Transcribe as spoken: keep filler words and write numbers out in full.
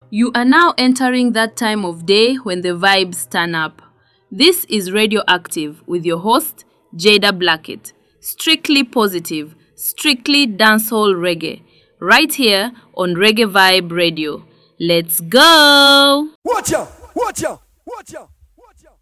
You are now entering that time of day when the vibes turn up. This is Radioactive with your host, Jada Blackett. Strictly positive, strictly dancehall reggae. Right here on Reggae Vibe Radio. Let's go! Watch out! Watch out! Watch out!